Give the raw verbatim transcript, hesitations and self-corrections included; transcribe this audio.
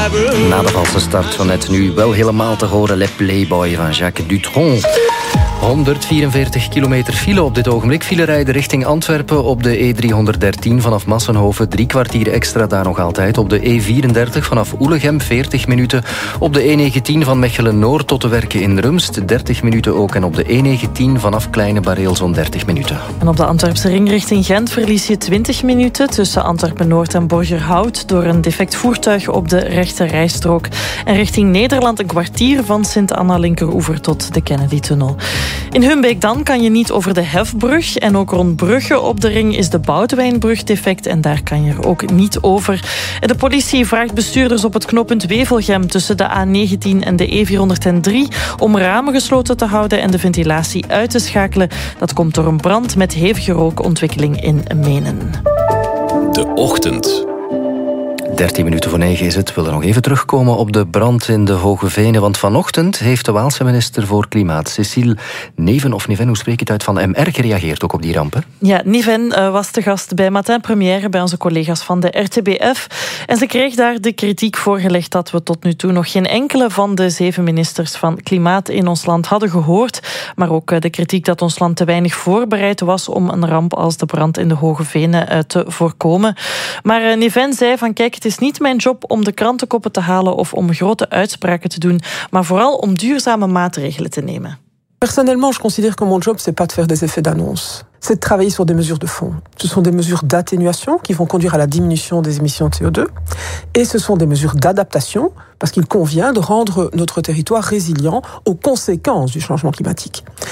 Na de valse start van net nu wel helemaal te horen Le Playboy van Jacques Dutronc. honderdvierenveertig kilometer file op dit ogenblik. File rijden richting Antwerpen op de E driehonderddertien vanaf Massenhoven. Drie kwartier extra daar nog altijd. Op de E vierendertig vanaf Oelegem veertig minuten. Op de E negentien van Mechelen-Noord tot de Werken in Rumst dertig minuten ook. En op de E negentien vanaf Kleine Bareel zo'n dertig minuten. En op de Antwerpse ring richting Gent verlies je twintig minuten tussen Antwerpen-Noord en Borgerhout door een defect voertuig op de rechte rijstrook. En richting Nederland een kwartier van Sint-Anna-Linkeroever tot de Kennedy-tunnel. In Humbeek dan kan je niet over de Hefbrug. En ook rond Brugge op de ring is de Boudewijnbrug defect. En daar kan je er ook niet over. En de politie vraagt bestuurders op het knooppunt Wevelgem tussen de A negentien en de E vierhonderddrie om ramen gesloten te houden en de ventilatie uit te schakelen. Dat komt door een brand met hevige rookontwikkeling in Menen. De Ochtend. dertien minuten voor negen is het. We willen nog even terugkomen op de brand in de Hoge Venen. Want vanochtend heeft de Waalse minister voor Klimaat, Cécile Neven, of Neven, hoe spreek je het uit, van M R gereageerd ook op die rampen. Ja, Neven uh, was te gast bij Matin Première bij onze collega's van de R T B F. En ze kreeg daar de kritiek voorgelegd dat we tot nu toe nog geen enkele van de zeven ministers van Klimaat in ons land hadden gehoord. Maar ook uh, de kritiek dat ons land te weinig voorbereid was om een ramp als de brand in de Hoge Venen uh, te voorkomen. Maar uh, Neven zei van kijk, het is niet mijn job om de krantenkoppen te halen of om grote uitspraken te doen, maar vooral om duurzame maatregelen te nemen. Personnellement, je considère que mon job, c'est pas de faire des effets d'annonce. C'est de travailler sur des mesures de fond. Ce sont des mesures d'atténuation qui vont conduire à la diminution des émissions de C O deux. Et ce sont des mesures d'adaptation, parce qu'il convient de rendre notre territoire résilient aux conséquences du changement climatique.